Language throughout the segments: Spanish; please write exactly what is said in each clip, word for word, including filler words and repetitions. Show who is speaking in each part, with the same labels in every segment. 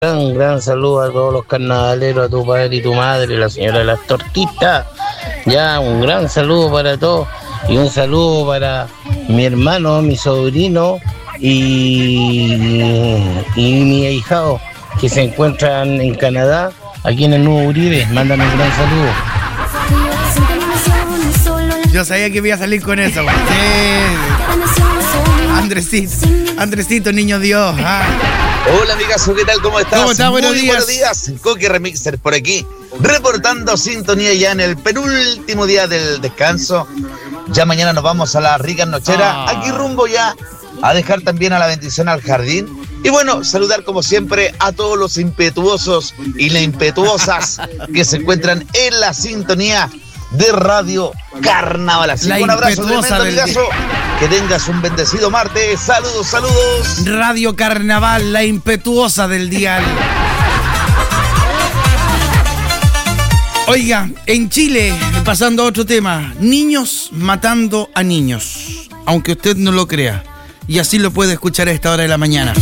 Speaker 1: Gran, gran saludo a todos los carnavaleros, a tu padre y tu madre, la señora de las tortitas. Ya, un gran saludo para todos y un saludo para mi hermano, mi sobrino y, y mi ahijado que se encuentran en Canadá, aquí en el Nuevo Uribe. Mándame un gran saludo.
Speaker 2: Yo sabía que iba a salir con eso. Sí. Andresito, Andresito, niño Dios. Ah.
Speaker 3: Hola amigazo, ¿qué tal? ¿Cómo estás?
Speaker 2: ¿Cómo estás? Buenos
Speaker 3: Muy
Speaker 2: días.
Speaker 3: buenos días. Coqui Remixer por aquí, reportando sintonía ya en el penúltimo día del descanso. Ya mañana nos vamos a la rica nochera.
Speaker 2: Ah.
Speaker 3: Aquí rumbo ya a dejar también a la bendición al jardín. Y bueno, saludar como siempre a todos los impetuosos y las impetuosas que se encuentran en la sintonía de Radio Carnaval. Así que un abrazo tremendo, amigazo. Que tengas un bendecido martes. Saludos, saludos.
Speaker 2: Radio Carnaval, la impetuosa del dial. Oiga, en Chile, pasando a otro tema, niños matando a niños, aunque usted no lo crea. Y así lo puede escuchar a esta hora de la mañana.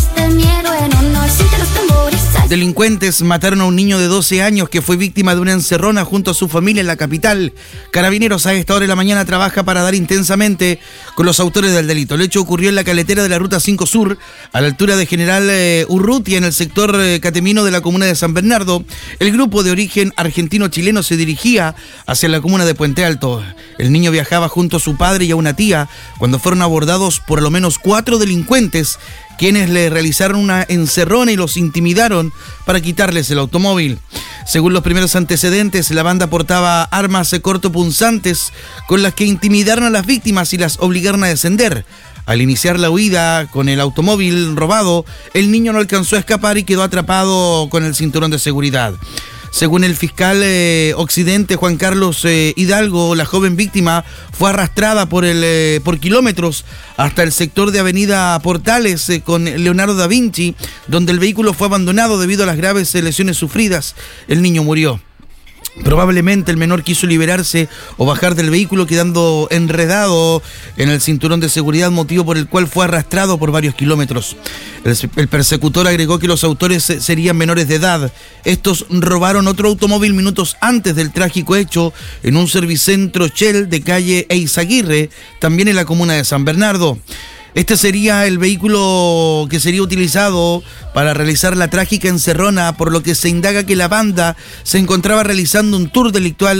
Speaker 2: Delincuentes mataron a un niño de doce años que fue víctima de una encerrona junto a su familia en la capital. Carabineros a esta hora de la mañana trabaja para dar intensamente con los autores del delito. El hecho ocurrió en la caletera de la Ruta cinco Sur, a la altura de General eh, Urrutia, en el sector eh, catemino de la comuna de San Bernardo. El grupo de origen argentino-chileno se dirigía hacia la comuna de Puente Alto. El niño viajaba junto a su padre y a una tía cuando fueron abordados por lo menos cuatro delincuentes, quienes le realizaron una encerrona y los intimidaron para quitarles el automóvil. Según los primeros antecedentes, la banda portaba armas cortopunzantes con las que intimidaron a las víctimas y las obligaron a descender. Al iniciar la huida con el automóvil robado, el niño no alcanzó a escapar y quedó atrapado con el cinturón de seguridad. Según el fiscal eh, Occidente, Juan Carlos eh, Hidalgo, la joven víctima fue arrastrada por, el, eh, por kilómetros hasta el sector de Avenida Portales eh, con Leonardo da Vinci, donde el vehículo fue abandonado debido a las graves eh, lesiones sufridas. El niño murió. Probablemente el menor quiso liberarse o bajar del vehículo, quedando enredado en el cinturón de seguridad, motivo por el cual fue arrastrado por varios kilómetros. El, el persecutor agregó que los autores serían menores de edad. Estos robaron otro automóvil minutos antes del trágico hecho en un servicentro Shell de calle Eizaguirre, también en la comuna de San Bernardo. Este sería el vehículo que sería utilizado para realizar la trágica encerrona, por lo que se indaga que la banda se encontraba realizando un tour delictual